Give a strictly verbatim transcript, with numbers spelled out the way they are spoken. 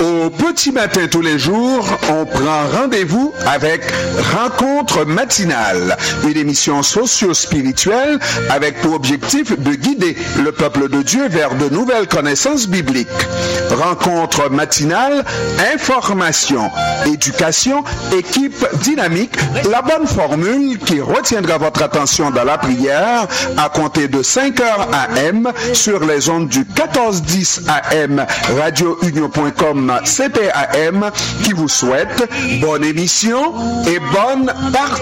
Au petit matin tous les jours, on prend rendez-vous avec Rencontre matinale, une émission socio-spirituelle avec pour objectif de guider le peuple de Dieu vers de nouvelles connaissances bibliques. Rencontre matinale, information, éducation, équipe dynamique, la bonne formule qui retiendra votre attention dans la prière à compter de cinq heures A M sur les ondes du quatorze dix A M radio union point com C P A M qui vous souhaite bonne émission et bonne partie.